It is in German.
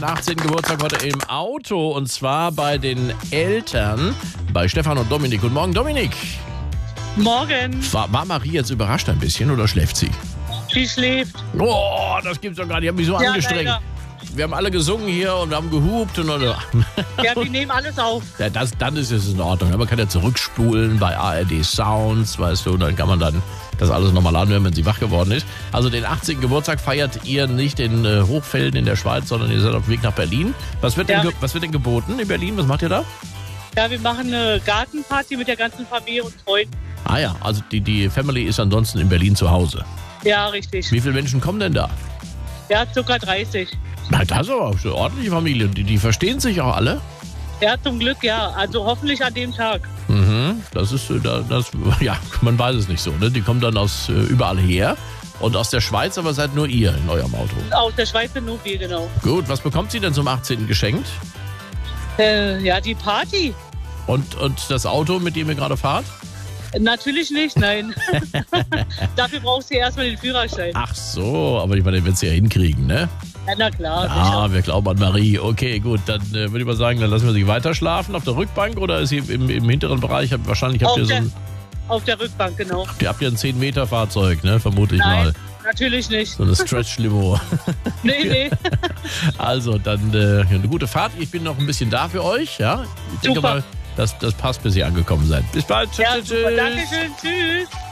18. Geburtstag heute im Auto und zwar bei den Eltern, bei Stefan und Dominik. Guten Morgen, Dominik. Morgen. War Marie jetzt überrascht ein bisschen oder schläft sie? Sie schläft. Oh, das gibt's doch gar nicht. Ich habe mich so angestrengt. Leider. Wir haben alle gesungen hier und wir haben gehupt und Ja, die nehmen alles auf. ja, dann ist es in Ordnung. Man kann ja zurückspulen bei ARD Sounds, weißt du, dann kann man dann das alles nochmal anhören, wenn sie wach geworden ist. Also den 18. Geburtstag feiert ihr nicht in Hochfelden in der Schweiz, sondern ihr seid auf dem Weg nach Berlin. Was wird denn geboten in Berlin? Was macht ihr da? Ja, wir machen eine Gartenparty mit der ganzen Familie und Freunden. Ah ja, also die Family ist ansonsten in Berlin zu Hause. Ja, richtig. Wie viele Menschen kommen denn da? Ja, ca. 30. Na, das ist aber auch eine ordentliche Familie. Die verstehen sich auch alle? Ja, zum Glück ja. Also hoffentlich an dem Tag. Mhm, ja, man weiß es nicht so. Ne? Die kommen dann aus überall her. Und aus der Schweiz aber seid nur ihr in eurem Auto. Aus der Schweiz sind nur wir, genau. Gut, was bekommt sie denn zum 18. geschenkt? Ja, die Party. Und das Auto, mit dem ihr gerade fahrt? Natürlich nicht, nein. Dafür brauchst du erstmal den Führerschein. Ach so, aber ich meine, den wird sie ja hinkriegen, ne? Ja, na klar. Ja, wir glauben an Marie. Okay, gut, dann würde ich mal sagen, dann lassen wir sie weiter schlafen auf der Rückbank oder ist sie im hinteren Bereich? Wahrscheinlich habt ihr so ein... Auf der Rückbank, genau. Habt ihr ein 10-Meter-Fahrzeug, ne? Vermute ich Nein, mal. natürlich nicht. So eine Stretch-Limo. Nee. Also, dann eine gute Fahrt. Ich bin noch ein bisschen da für euch, ja? Ich denke Super. mal, das passt, bis ihr angekommen seid. Bis bald. Ja, Tschüss. super. Dankeschön. Tschüss.